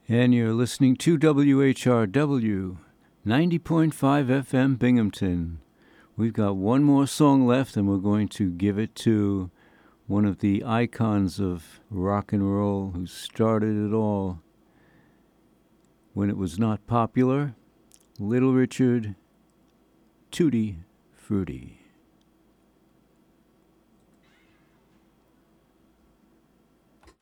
And you're listening to WHRW 90.5 FM Binghamton. We've got one more song left, and we're going to give it to one of the icons of rock and roll who started it all when it was not popular, Little Richard Tutti Frutti.